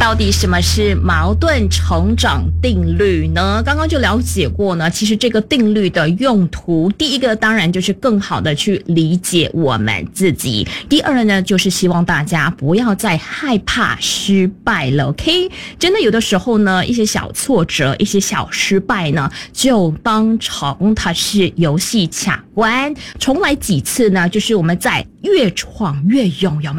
到底什么是矛盾成长定律呢？刚刚就了解过呢，其实这个定律的用途，第一个当然就是更好的去理解我们自己，第二呢就是希望大家不要再害怕失败了 OK， 真的有的时候呢，一些小挫折，一些小失败呢，就当成它是游戏卡关，重来几次呢，就是我们在越闯越勇，有没有？